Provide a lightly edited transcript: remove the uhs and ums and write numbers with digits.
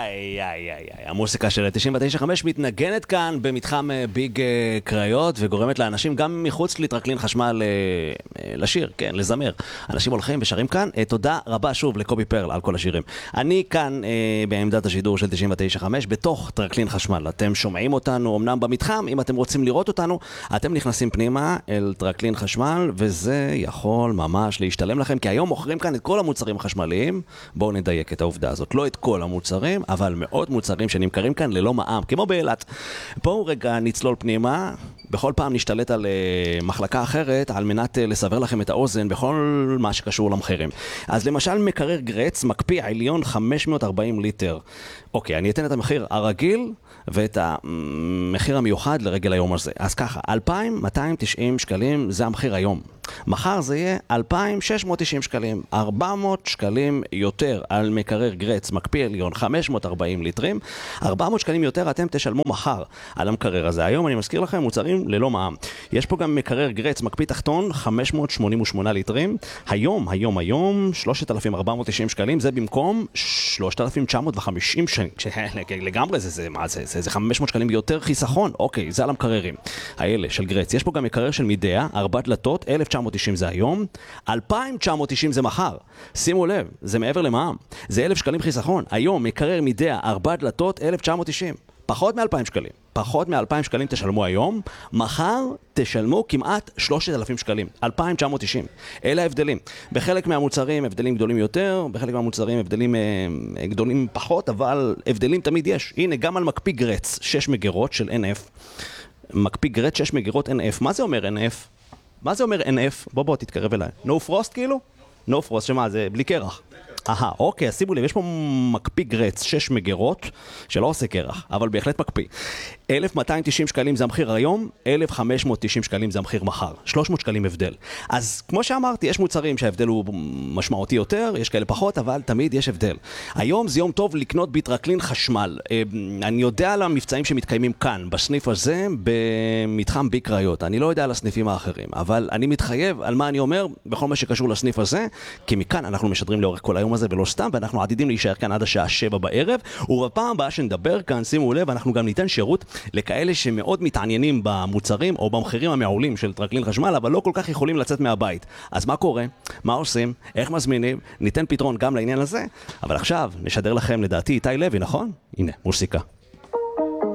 המוסיקה של 99.5 מתנגנת כאן במתחם ביג קריות וגורמת לאנשים גם מחוץ לטרקלין חשמל לשיר, כן, לזמר. אנשים הולכים ושרים כאן. תודה רבה שוב לקובי פרל על כל השירים. אני כאן בעמדת השידור של 99.5 בתוך טרקלין חשמל. אתם שומעים אותנו אמנם במתחם, אם אתם רוצים לראות אותנו, אתם נכנסים פנימה אל טרקלין חשמל, וזה יכול ממש להשתלם לכם, כי היום מוכרים כאן את כל המוצרים החשמליים. בואו נדייק את העובדה הזאת. לא את כל המוצרים, אבל מאות מוצרים שנמכרים כאן ללא מע"מ, כמו באילת. בואו רגע נצלול פנימה, בכל פעם נשתלט על מחלקה אחרת, על מנת לסבר לכם את האוזן בכל מה שקשור למחירים. אז למשל מקרר גרץ, מקפיא עליון 540 ליטר. אוקיי, אני אתן את המחיר הרגיל ואת המחיר המיוחד לרגל היום הזה. אז ככה, 2,290 שקלים זה המחיר היום. מחר זה יהיה 2,690 שקלים, 400 שקלים יותר על מקרר גרץ, מקפיא עליון 540 ליטרים, 400 שקלים יותר אתם תשלמו מחר על המקרר הזה. היום אני מזכיר לכם מוצרים ללא מע"מ. יש פה גם מקרר גרץ, מקפיא תחתון 588 ליטרים, היום 3,490 שקלים, זה במקום 3,950 שקלים, לגמרי זה 500 שקלים יותר חיסכון. אוקיי, זה על המקררים האלה של גרץ. יש פה גם מקרר של מידע, 4 דלתות, 1,990 זה היום, 2,990 זה מחר. שימו לב, זה מעבר למע"מ. זה 1,000 שקלים חיסכון. היום מקרר מידע, 4 דלתות, 1,990. פחות מ-2,000 שקלים. פחות מ-2,000 שקלים תשלמו היום, מחר תשלמו כמעט 3,000 שקלים, 2,990. אלה ההבדלים. בחלק מהמוצרים הבדלים גדולים יותר, בחלק מהמוצרים הבדלים גדולים פחות, אבל הבדלים תמיד יש. הנה, גם על מקפיא גרץ, 6 מגירות של NF. מקפיא גרץ, 6 מגירות NF. מה זה אומר NF? מה זה אומר NF? בוא, תתקרב אליי. No frost כאילו? No frost, שמה? זה בלי קרח. אוקיי, אז שימו לב, יש פה מקפיא גרץ, 6 מגירות, שלא עושה קרח, אבל בהחלט מקפיא. 1,290 שקלים זה המחיר היום, 1,590 שקלים זה המחיר מחר. 300 שקלים הבדל. אז כמו שאמרתי, יש מוצרים שההבדל הוא משמעותי יותר, יש כאלה פחות, אבל תמיד יש הבדל. היום זה יום טוב לקנות בטרקלין חשמל. אני יודע על המבצעים שמתקיימים כאן, בסניף הזה, במתחם ביג קריות. אני לא יודע על הסניפים האחרים, אבל אני מתחייב על מה אני אומר בכל מה שקשור לסניף הזה, כי מכאן אנחנו משדרים לאורך כל היום הזה ולא סתם, ואנחנו עתידים להישאר כאן עד השעה 7 בערב, ובפעם הבאה שנדבר כאן, שימו לב, אנחנו גם ניתן שירות לכאלה שמאוד מתעניינים במוצרים או במחירים המעולים של טרקלין חשמל, אבל לא כל כך יכולים לצאת מהבית. אז מה קורה? מה עושים? איך מזמינים? ניתן פתרון גם לעניין הזה, אבל עכשיו נשדר לכם לדעתי איתי לוי, נכון? הנה, מוסיקה.